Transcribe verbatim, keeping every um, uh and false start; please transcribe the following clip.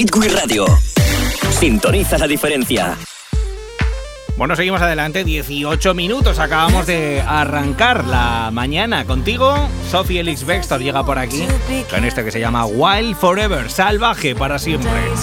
Hit We Radio. Sintoniza la diferencia. Bueno, seguimos adelante, dieciocho minutos, acabamos de arrancar la mañana contigo. Sophie Ellis Bextor llega por aquí con esto que se llama Wild Forever, salvaje para siempre.